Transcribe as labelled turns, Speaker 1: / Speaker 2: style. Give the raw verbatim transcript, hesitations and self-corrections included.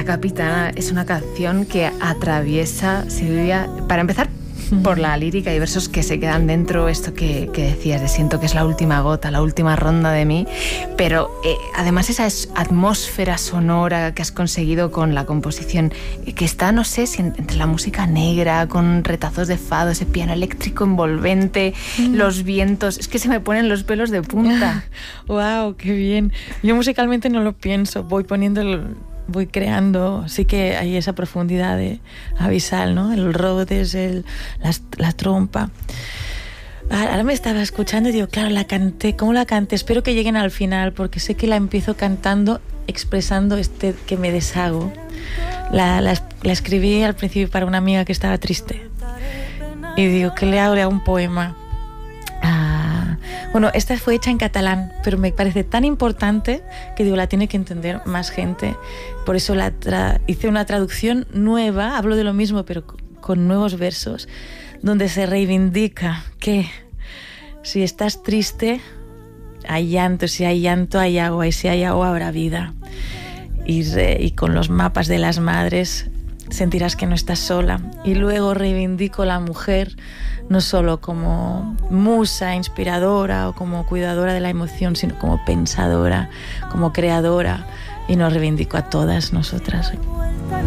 Speaker 1: Capitana es una canción que atraviesa, Silvia, para empezar, por la lírica y versos que se quedan dentro, esto que, que decías, de siento que es la última gota, la última ronda de mí, pero eh, además esa es atmósfera sonora que has conseguido con la composición, eh, que está, no sé, si entre la música negra, con retazos de fado, ese piano eléctrico envolvente, mm. los vientos, es que se me ponen los pelos de punta.
Speaker 2: ¡Wow! ¡Qué bien! Yo musicalmente no lo pienso, voy poniendo el... voy creando, sí que hay esa profundidad de abisal, ¿no? El Rhodes, el, la, la trompa. Ahora me estaba escuchando y digo, claro, la canté, ¿cómo la canté? Espero que lleguen al final, porque sé que la empiezo cantando, expresando este que me deshago. La, la, la escribí al principio para una amiga que estaba triste. Y digo, ¿qué le hago? Le hago un poema. Ah, bueno, esta fue hecha en catalán, pero me parece tan importante que digo, la tiene que entender más gente. Por eso la tra- hice una traducción nueva, hablo de lo mismo, pero con nuevos versos, donde se reivindica que si estás triste, hay llanto, si hay llanto, hay agua, y si hay agua, habrá vida. Y, re- y con los mapas de las madres sentirás que no estás sola. Y luego reivindico la mujer, no solo como musa, inspiradora o como cuidadora de la emoción, sino como pensadora, como creadora, y nos reivindico a todas nosotras.